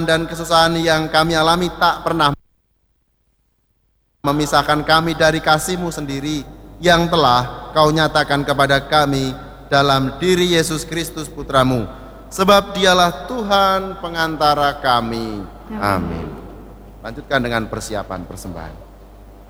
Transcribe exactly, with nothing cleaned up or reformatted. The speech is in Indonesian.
dan kesusahan yang kami alami tak pernah memisahkan kami dari kasih-Mu sendiri yang telah Kau nyatakan kepada kami dalam diri Yesus Kristus Putra-Mu, sebab Dialah Tuhan pengantara kami. Amin. Lanjutkan dengan persiapan persembahan.